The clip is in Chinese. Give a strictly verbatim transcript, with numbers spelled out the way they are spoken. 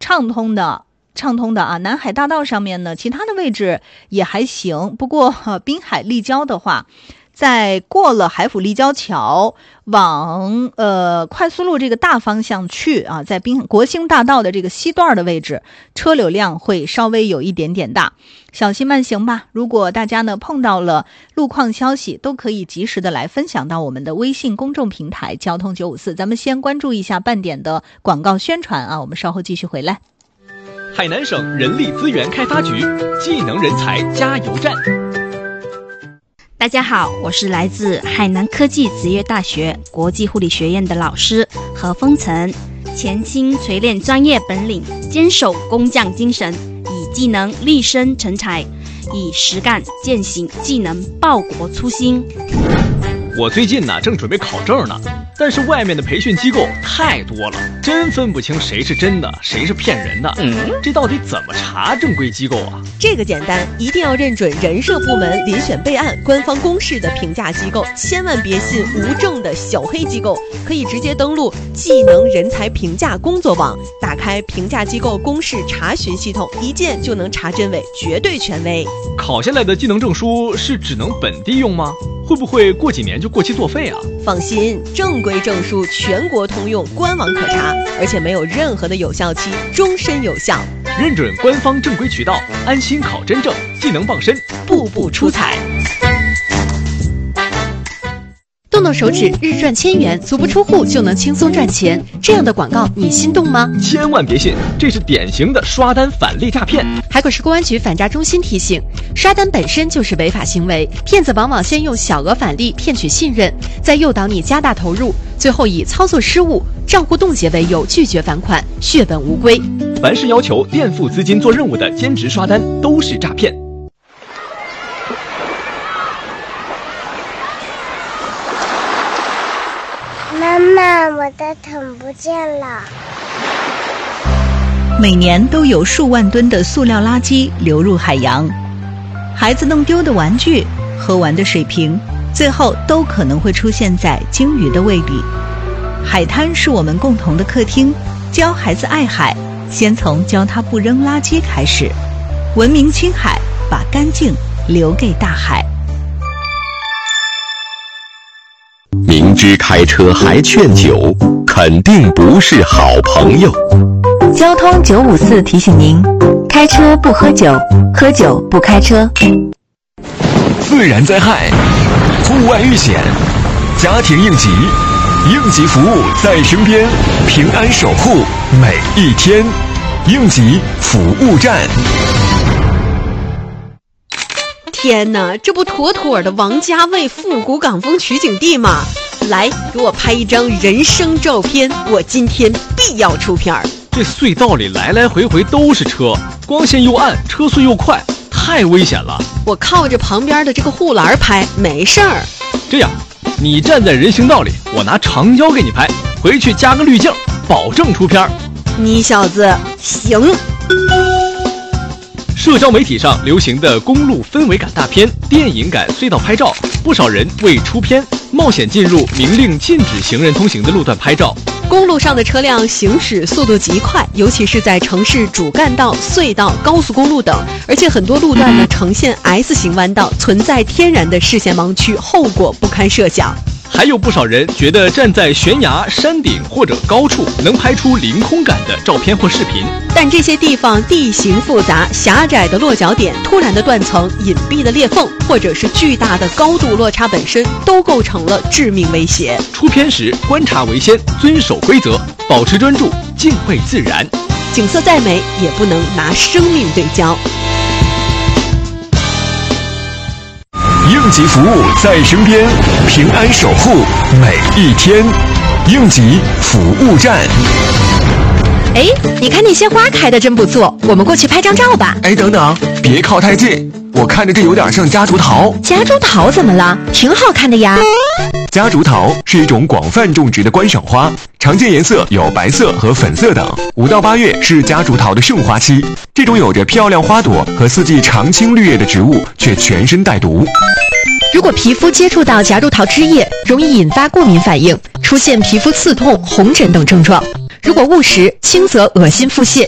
畅通的。畅通的啊，南海大道上面呢，其他的位置也还行。不过、呃、滨海立交的话，在过了海府立交桥往呃快速路这个大方向去啊，在滨国兴大道的这个西段的位置，车流量会稍微有一点点大，小心慢行吧。如果大家呢碰到了路况消息，都可以及时的来分享到我们的微信公众平台交通九五四。咱们先关注一下半点的广告宣传啊，我们稍后继续回来。 海南省人力资源开发局技能人才加油站。 大家好，我是来自海南科技职业大学国际护理学院的老师何风尘，潜心锤炼专业本领，坚守工匠精神，以技能立身成才，以实干践行技能报国初心。 我最近呢正准备考证呢，但是外面的培训机构太多了，真分不清谁是真的，谁是骗人的。嗯，这到底怎么查正规机构啊？ 这个简单，一定要认准人社部门遴选备案官方公示的评价机构，千万别信无证的小黑机构。可以直接登录技能人才评价工作网，打开评价机构公示查询系统，一键就能查真伪，绝对权威。 考下来的技能证书是只能本地用吗？会不会过几年就过期作废啊？ 放心，正规证书全国通用，官网可查，而且没有任何的有效期，终身有效。 认准官方正规渠道，安心考真证，技能傍身，步步出彩。 动动手指日赚千元，足不出户就能轻松赚钱，这样的广告你心动吗？ 千万别信，这是典型的刷单返利诈骗。 海口市公安局反诈中心提醒，刷单本身就是违法行为，骗子往往先用小额返利骗取信任，再诱导你加大投入，最后以操作失误、账户冻结为由拒绝返款，血本无归。 凡是要求垫付资金做任务的兼职刷单都是诈骗。 妈妈，我的桶不见了。 每年都有数万吨的塑料垃圾流入海洋，孩子弄丢的玩具、喝完的水瓶，最后都可能会出现在鲸鱼的胃里。海滩是我们共同的客厅，教孩子爱海，先从教他不扔垃圾开始。文明青海，把干净留给大海。 明知开车还劝酒，肯定不是好朋友。 交通九五四提醒您：开车不喝酒，喝酒不开车。 自然灾害、户外遇险、家庭应急，应急服务在身边，平安守护每一天。应急服务站。 天哪，这不妥妥的王家卫复古港风取景地吗？来，给我拍一张人生照片，我今天必要出片儿。 这隧道里来来回回都是车，光线又暗，车速又快，太危险了。 我靠着旁边的这个护栏拍，没事儿。 这样，你站在人行道里，我拿长焦给你拍，回去加个滤镜，保证出片儿。 你小子行。 社交媒体上流行的公路氛围感大片、电影感隧道拍照，不少人为出片冒险进入明令禁止行人通行的路段拍照。 公路上的车辆行驶速度极快，尤其是在城市主干道、隧道、高速公路等，而且很多路段呢呈现 S 型弯道，存在天然的视线盲区，后果不堪设想。 还有不少人觉得站在悬崖、山顶或者高处能拍出凌空感的照片或视频， 但这些地方地形复杂，狭窄的落脚点、突然的断层、隐蔽的裂缝，或者是巨大的高度落差本身，都构成了致命威胁。 出片时观察为先，遵守规则，保持专注，敬畏自然。 景色再美，也不能拿生命对焦。 应急服务在身边，平安守护每一天。应急服务站。 哎，你看那些花开的真不错，我们过去拍张照吧。 哎，等等，别靠太近，我看着这有点像夹竹桃。 夹竹桃怎么了？挺好看的呀。 夹竹桃是一种广泛种植的观赏花，常见颜色有白色和粉色等。五到八月是夹竹桃的盛花期，这种有着漂亮花朵和四季常青绿叶的植物，却全身带毒。 如果皮肤接触到夹竹桃枝叶，容易引发过敏反应，出现皮肤刺痛、红疹等症状。如果误食，轻则恶心腹泻，